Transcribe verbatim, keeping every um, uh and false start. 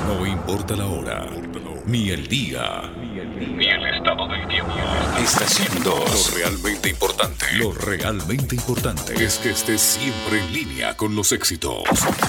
No importa la hora, ni el día, ni el estado del tiempo. Estación dos. Lo realmente importante. Lo realmente importante es que estés siempre en línea con los éxitos.